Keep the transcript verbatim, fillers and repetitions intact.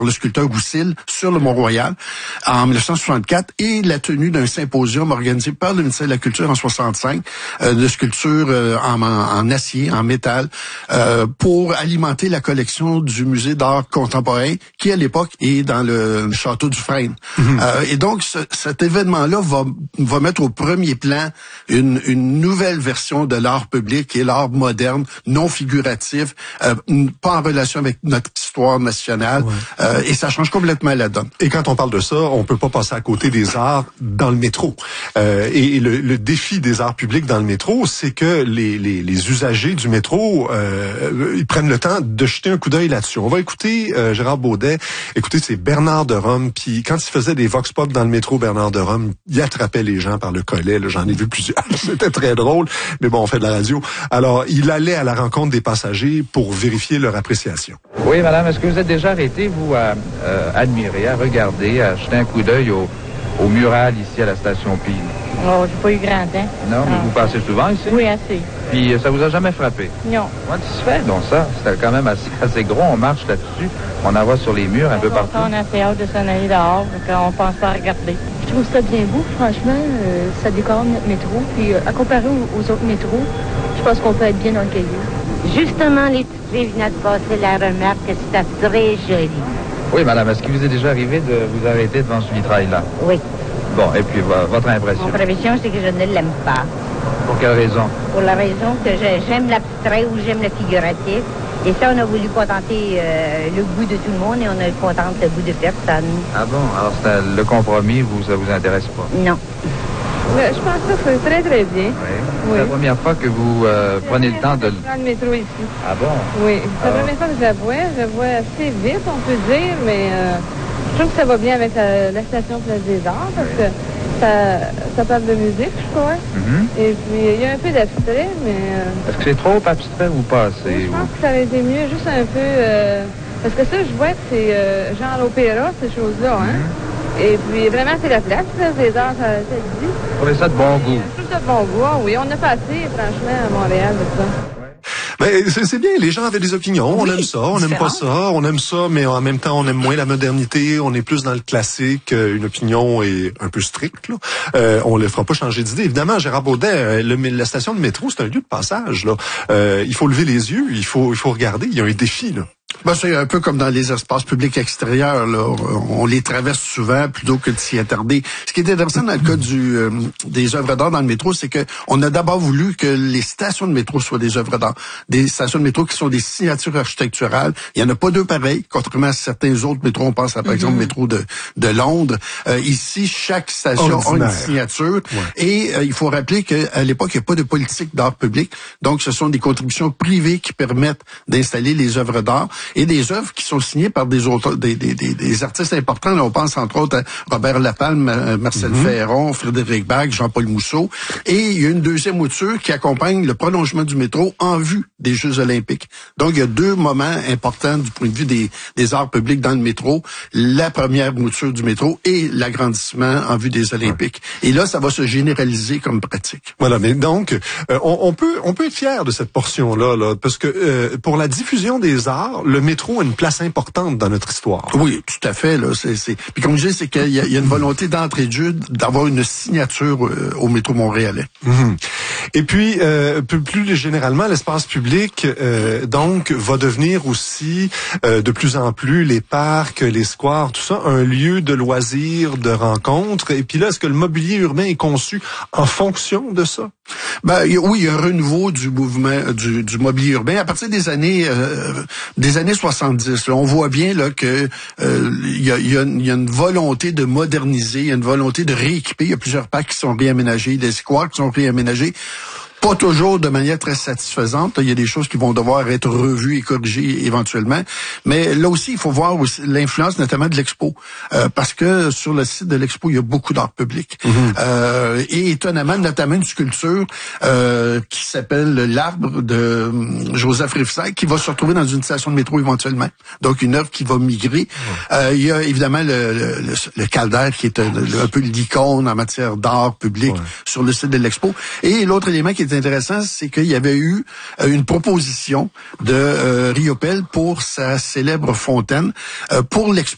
le sculpteur Goussil sur le Mont-Royal en mille neuf cent soixante-quatre et la tenue d'un symposium organisé par le ministère de la Culture en soixante-cinq euh, de sculptures euh, en, en, en acier, en métal, euh, pour alimenter la collection du Musée d'art contemporain qui, à l'époque, est dans le château du Frêne. Mm-hmm. Euh, et donc, ce, cet événement-là va, va mettre au premier plan une, une nouvelle version de l'art public qui est l'art moderne, non figuratif, euh, pas en relation avec notre histoire nationale. Ouais. Euh, et ça change complètement la donne. Et quand on parle de ça, on peut pas passer à côté des arts dans le métro. Euh, et, et le, le défi des arts publics dans le métro, c'est que les, les, les usagers du métro, euh, ils prennent le temps de jeter un coup d'œil là-dessus. On va écouter euh, Gérard Baudet. Écoutez, c'est Bernard de Rome. Puis quand il faisait des vox pop dans le métro, Bernard de Rome, il attrapait les gens par le collet. Là, j'en ai vu plusieurs. C'était très drôle. Mais bon, on fait de la radio. Alors, il allait à la rencontre des passagers pour vérifier leur appréciation. Oui, madame, est-ce que vous êtes déjà arrêté, vous, à euh, admirer, à regarder, à jeter un coup d'œil au, au mural ici à la station Peel? Oh, j'ai pas eu grand temps. Non, mais non. Vous passez souvent ici? Oui, assez. Puis ça vous a jamais frappé? Non. Comment tu se fais donc ça? C'est quand même assez, assez gros, on marche là-dessus, on en voit sur les murs un peu partout. On a fait hâte de s'en aller dehors, donc on pense pas à regarder. Je trouve ça bien beau, franchement, euh, ça décore notre métro, puis euh, à comparer aux, aux autres métros, je pense qu'on peut être bien dans le caillou. Justement, les petites filles venaient de passer la remarque que c'était très joli. Oui, madame, est-ce qu'il vous est déjà arrivé de vous arrêter devant ce vitrail-là? Oui. Bon, et puis votre impression? Mon impression, c'est que je ne l'aime pas. Pour quelle raison? Pour la raison que j'aime l'abstrait ou j'aime le figuratif. Et ça, on a voulu contenter euh, le goût de tout le monde et on a contenté le goût de personne. Ah bon? Alors, c'est le compromis, vous, ça vous intéresse pas? Non. Mais je pense que c'est très, très bien. Oui. C'est oui. La première fois que vous euh, prenez le temps de... Je prends le métro ici. Ah bon? Oui. C'est la première fois que je la vois. Je la vois assez vite, on peut dire, mais euh, je trouve que ça va bien avec la, la station Place des Arts parce oui. que ça, ça parle de musique, je crois. Mm-hmm. Et puis, il y a un peu d'abstrait, mais... Euh... Est-ce que c'est trop abstrait ou pas assez? Oui, je pense ou... que ça aurait été mieux, juste un peu... Euh... Parce que ça, je vois que c'est euh, genre l'opéra, ces choses-là, hein? Mm-hmm. Et puis, vraiment, c'est la place, là, les arts, ça, ça dit. Vous trouvez ça de bon goût? Je trouve ça de bon goût, oui. On a passé, franchement, à Montréal, de ça. Ben, c'est, c'est bien, les gens avaient des opinions, on oui, aime ça, on n'aime pas ça, on aime ça, mais en même temps, on aime moins la modernité, on est plus dans le classique, une opinion est un peu stricte, là. Euh, on ne le fera pas changer d'idée. Évidemment, Gérard Baudet, le, la station de métro, c'est un lieu de passage, là. Euh, il faut lever les yeux, il faut, il faut regarder, il y a un défi, là. Ben, c'est un peu comme dans les espaces publics extérieurs, là. On les traverse souvent plutôt que de s'y attarder. Ce qui est intéressant dans le cas du, euh, des œuvres d'art dans le métro, c'est que on a d'abord voulu que les stations de métro soient des œuvres d'art. Des stations de métro qui sont des signatures architecturales. Il y en a pas deux pareils, contrairement à certains autres métros. On pense à, par mm-hmm. exemple, le métro de, de Londres. Euh, ici, chaque station Ordinaire. a une signature. Ouais. Et euh, il faut rappeler qu'à l'époque, il n'y a pas de politique d'art public. Donc, ce sont des contributions privées qui permettent d'installer les œuvres d'art. Et des œuvres qui sont signées par des auteurs, des, des, des, des artistes importants. Là, on pense entre autres à Robert Lapalme, Marcel mm-hmm. Ferron, Frédéric Bach, Jean-Paul Mousseau. Et il y a une deuxième mouture qui accompagne le prolongement du métro en vue des Jeux olympiques. Donc, il y a deux moments importants du point de vue des, des arts publics dans le métro. La première mouture du métro et l'agrandissement en vue des olympiques. Ouais. Et là, ça va se généraliser comme pratique. Voilà, mais donc, euh, on, on peut on peut être fier de cette portion-là, là, parce que euh, pour la diffusion des arts, le métro a une place importante dans notre histoire. Oui, tout à fait. Là, c'est, c'est... Puis comme je dis, c'est qu'il y a, il y a une volonté d'entrée de jeu d'avoir une signature euh, au métro montréalais. Mmh. Et puis, euh, plus généralement, l'espace public, euh, donc, va devenir aussi euh, de plus en plus les parcs, les squares, tout ça, un lieu de loisirs, de rencontres. Et puis là, est-ce que le mobilier urbain est conçu en fonction de ça? Ben oui, il y a un renouveau du mouvement du, du mobilier urbain à partir des années euh, des années soixante-dix. Là, on voit bien là que euh, il y a, il y a, il y a une volonté de moderniser, il y a une volonté de rééquiper. Il y a plusieurs parcs qui sont réaménagés, des squares qui sont réaménagés. Pas toujours de manière très satisfaisante. Il y a des choses qui vont devoir être revues et corrigées éventuellement. Mais là aussi, il faut voir aussi l'influence notamment de l'Expo. Euh, parce que sur le site de l'Expo, il y a beaucoup d'art public. Mm-hmm. Euh, et étonnamment, notamment une sculpture euh, qui s'appelle l'arbre de Joseph Rifsac, qui va se retrouver dans une station de métro éventuellement. Donc, une œuvre qui va migrer. Mm-hmm. Euh, il y a évidemment le, le, le, le Calder, qui est un, un peu l'icône en matière d'art public ouais. sur le site de l'Expo. Et l'autre élément qui est intéressant, c'est qu'il y avait eu une proposition de euh, Riopelle pour sa célèbre fontaine euh, pour l'Expo.